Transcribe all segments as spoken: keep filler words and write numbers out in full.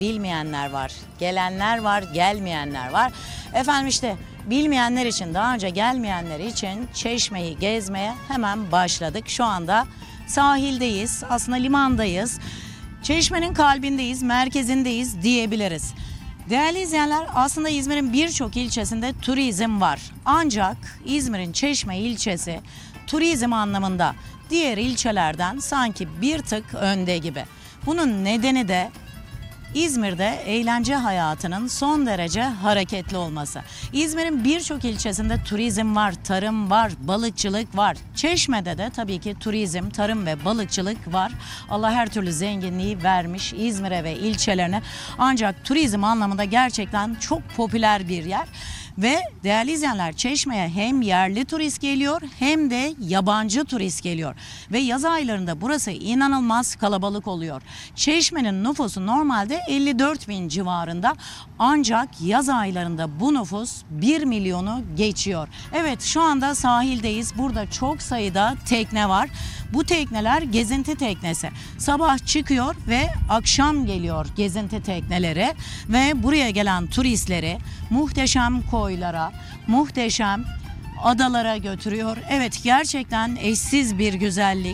Bilmeyenler var, gelenler var, gelmeyenler var. Efendim işte bilmeyenler için, daha önce gelmeyenler için Çeşme'yi gezmeye hemen başladık. Şu anda sahildeyiz, aslında limandayız. Çeşme'nin kalbindeyiz, merkezindeyiz diyebiliriz. Değerli izleyenler, aslında İzmir'in birçok ilçesinde turizm var. Ancak İzmir'in Çeşme ilçesi turizm anlamında diğer ilçelerden sanki bir tık önde gibi. Bunun nedeni de İzmir'de eğlence hayatının son derece hareketli olması. İzmir'in birçok ilçesinde turizm var, tarım var, balıkçılık var. Çeşme'de de tabii ki turizm, tarım ve balıkçılık var. Allah her türlü zenginliği vermiş İzmir'e ve ilçelerine. Ancak turizm anlamında gerçekten çok popüler bir yer. Ve değerli izleyenler, Çeşme'ye hem yerli turist geliyor hem de yabancı turist geliyor. Ve yaz aylarında burası inanılmaz kalabalık oluyor. Çeşme'nin nüfusu normalde elli dört bin civarında, ancak yaz aylarında bu nüfus bir milyonu geçiyor. Evet, şu anda sahildeyiz. Burada çok sayıda tekne var. Bu tekneler gezinti teknesi. Sabah çıkıyor ve akşam geliyor gezinti tekneleri ve buraya gelen turistleri muhteşem koylara, muhteşem adalara götürüyor. Evet, gerçekten eşsiz bir güzellik.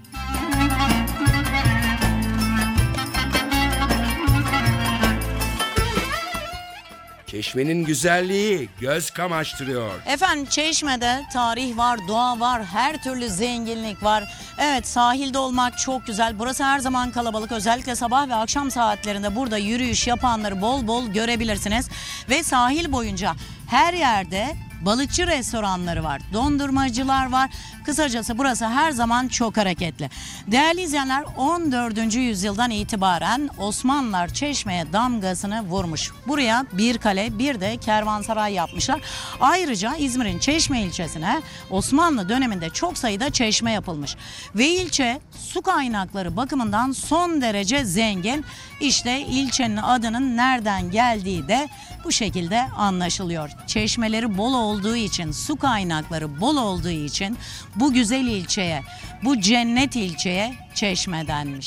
Çeşme'nin güzelliği göz kamaştırıyor. Efendim, Çeşme'de tarih var, doğa var, her türlü zenginlik var. Evet, sahilde olmak çok güzel. Burası her zaman kalabalık. Özellikle sabah ve akşam saatlerinde burada yürüyüş yapanları bol bol görebilirsiniz. Ve sahil boyunca her yerde balıkçı restoranları var, dondurmacılar var. Kısacası burası her zaman çok hareketli. Değerli izleyenler, on dördüncü yüzyıldan itibaren Osmanlılar Çeşme'ye damgasını vurmuş. Buraya bir kale, bir de kervansaray yapmışlar. Ayrıca İzmir'in Çeşme ilçesine Osmanlı döneminde çok sayıda çeşme yapılmış. Ve ilçe su kaynakları bakımından son derece zengin. İşte ilçenin adının nereden geldiği de bu şekilde anlaşılıyor. Çeşmeleri bol olduğu için, su kaynakları bol olduğu için bu güzel ilçeye, bu cennet ilçeye Çeşme denmiş.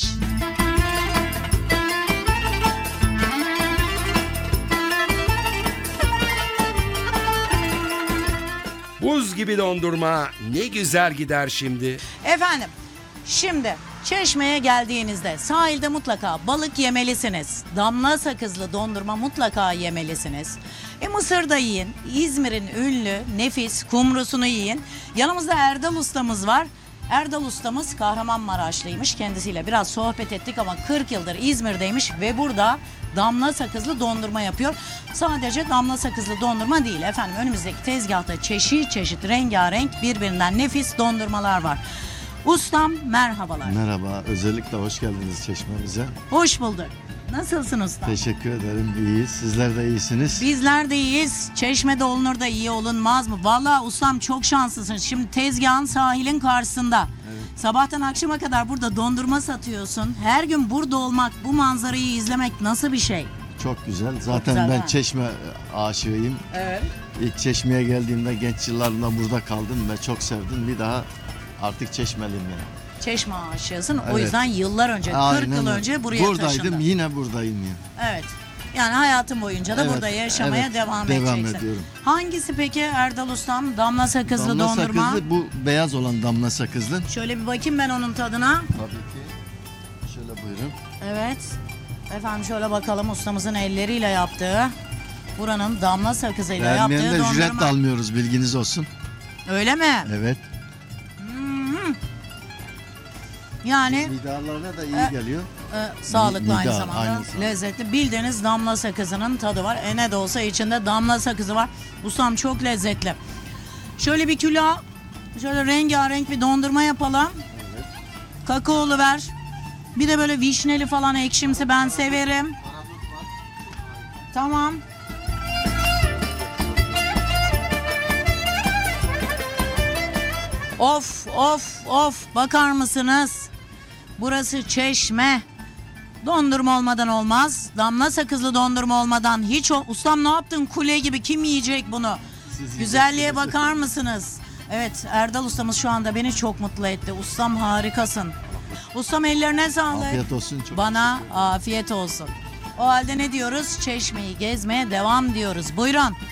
Buz gibi dondurma ne güzel gider şimdi. Efendim, şimdi Çeşme'ye geldiğinizde sahilde mutlaka balık yemelisiniz. Damla sakızlı dondurma mutlaka yemelisiniz. E mısır da yiyin. İzmir'in ünlü nefis kumrusunu yiyin. Yanımızda Erdal ustamız var. Erdal ustamız Kahramanmaraşlıymış. Kendisiyle biraz sohbet ettik ama kırk yıldır İzmir'deymiş ve burada damla sakızlı dondurma yapıyor. Sadece damla sakızlı dondurma değil efendim. Önümüzdeki tezgahta çeşit çeşit rengarenk birbirinden nefis dondurmalar var. Ustam merhabalar. Merhaba, özellikle hoş geldiniz Çeşme'mize. Hoş bulduk. Nasılsın ustam? Teşekkür ederim, iyiyiz. Sizler de iyisiniz. Bizler de iyiyiz. Çeşme'de olunur da iyi olunmaz mı? Vallahi ustam çok şanslısın. Şimdi tezgahın sahilin karşısında. Evet. Sabahtan akşama kadar burada dondurma satıyorsun. Her gün burada olmak, bu manzarayı izlemek nasıl bir şey? Çok güzel. Zaten güzel, ben ha? Çeşme aşığıyım. Evet. İlk Çeşme'ye geldiğimde genç yıllarımda burada kaldım ve çok sevdim. Bir daha artık Çeşmeliyim yani. Çeşme aşığısın. Evet. O yüzden yıllar önce, Aynen kırk yıl öyle. önce buraya Buradaydım, taşındın. yine buradayım yani. Evet. Yani hayatın boyunca da Evet, burada yaşamaya evet, devam, devam edeceksin. ediyorum. Hangisi peki Erdal ustam? Damla sakızlı Damla dondurma. sakızlı, bu beyaz olan damla sakızlı. Şöyle bir bakayım ben onun tadına. Tabii ki. Şöyle buyurun. Evet. Efendim şöyle bakalım, ustamızın elleriyle yaptığı, buranın damla sakızıyla yaptığı Beğenmeyen de dondurma. ücret de almıyoruz, bilginiz olsun. Öyle mi? Evet. Hmm. Yani Midarlarına da iyi E, geliyor. e, sağlıklı Midar, aynı zamanda. aynı zamanda. Lezzetli. Bildiğiniz damla sakızının tadı var. E ne de olsa içinde damla sakızı var. Ustam çok lezzetli. Şöyle bir külah, şöyle rengarenk bir dondurma yapalım. Evet. Kakaolu ver. Bir de böyle vişneli falan ekşimsi ben severim. Tamam. Of of of, bakar mısınız? Burası Çeşme. Dondurma olmadan olmaz. Damla sakızlı dondurma olmadan hiç o... Ustam ne yaptın? Kule gibi, kim yiyecek bunu? Siz Güzelliğe yiyeceksiniz. bakar mısınız? Evet, Erdal ustamız şu anda beni çok mutlu etti. Ustam harikasın. Ustam ellerine sağlık. Afiyet olsun. Çok Bana afiyet olsun. O halde ne diyoruz? Çeşmeyi gezmeye devam diyoruz. Buyurun.